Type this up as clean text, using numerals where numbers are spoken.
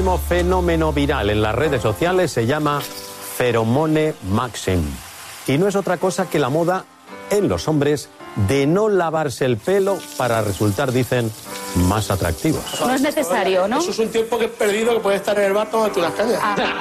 último fenómeno viral en las redes sociales se llama Pheromone Maxim. Y no es otra cosa que la moda en los hombres de no lavarse el pelo para resultar, dicen, más atractivos. No es necesario, ¿no? Eso es un tiempo que es perdido, que puede estar en el bar tomándote unas cañas.